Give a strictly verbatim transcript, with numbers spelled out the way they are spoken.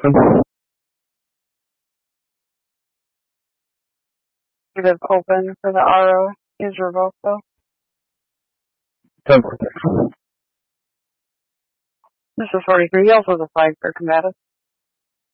Leave it open for the R O is revoked though. ten fourteen. This is forty-three. He also has a flag for combative.